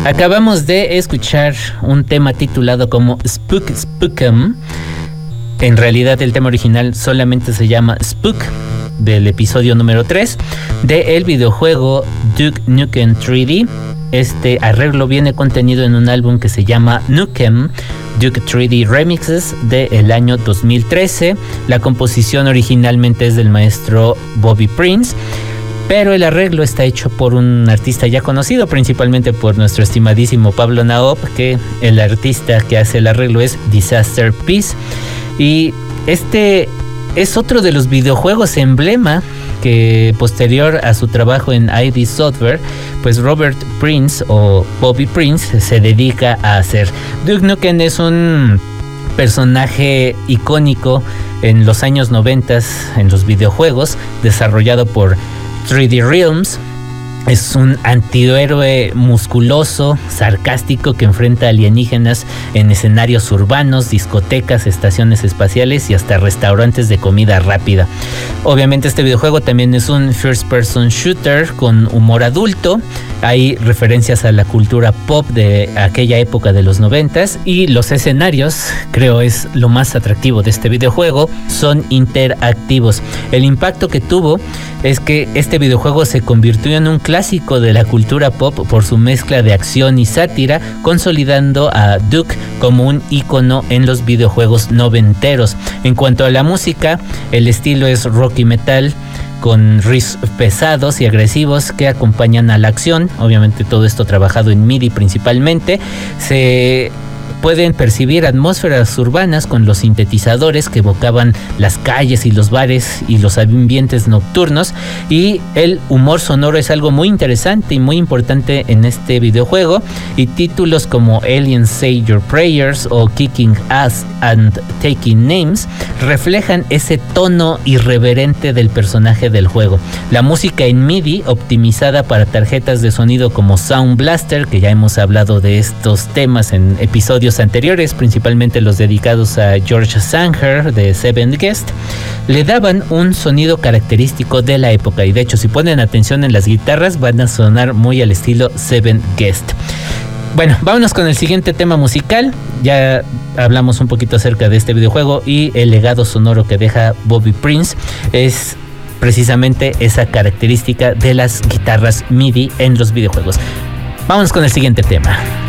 Acabamos de escuchar un tema titulado como Spook Spookem. En realidad el tema original solamente se llama Spook, del episodio número 3 del videojuego Duke Nukem 3D. Este arreglo viene contenido en un álbum que se llama Nukem Duke 3D Remixes del año 2013. La composición originalmente es del maestro Bobby Prince, pero el arreglo está hecho por un artista ya conocido, principalmente por nuestro estimadísimo Pablo Naop, que el artista que hace el arreglo es Disaster Peace. Y este es otro de los videojuegos emblema que, posterior a su trabajo en ID Software, pues Robert Prince o Bobby Prince se dedica a hacer. Duke Nukem es un personaje icónico en los años 90 en los videojuegos, desarrollado por 3D Realms. Es un antihéroe musculoso, sarcástico, que enfrenta alienígenas en escenarios urbanos, discotecas, estaciones espaciales y hasta restaurantes de comida rápida. Obviamente este videojuego también es un first person shooter con humor adulto. Hay referencias a la cultura pop de aquella época de los 90s, y los escenarios, creo es lo más atractivo de este videojuego, son interactivos. El impacto que tuvo es que este videojuego se convirtió en un clásico de la cultura pop por su mezcla de acción y sátira, consolidando a Duke como un ícono en los videojuegos noventeros. En cuanto a la música, el estilo es rock y metal, con riffs pesados y agresivos que acompañan a la acción. Obviamente todo esto trabajado en MIDI principalmente. Se pueden percibir atmósferas urbanas con los sintetizadores que evocaban las calles y los bares y los ambientes nocturnos, y el humor sonoro es algo muy interesante y muy importante en este videojuego, y títulos como Aliens Say Your Prayers o Kicking Ass and Taking Names reflejan ese tono irreverente del personaje del juego. La música en MIDI, optimizada para tarjetas de sonido como Sound Blaster, que ya hemos hablado de estos temas en episodios anteriores, principalmente los dedicados a George Sanger de Seventh Guest, le daban un sonido característico de la época, y de hecho si ponen atención en las guitarras van a sonar muy al estilo Seventh Guest. Bueno, vámonos con el siguiente tema musical. Ya hablamos un poquito acerca de este videojuego y el legado sonoro que deja Bobby Prince es precisamente esa característica de las guitarras MIDI en los videojuegos. Vámonos con el siguiente tema.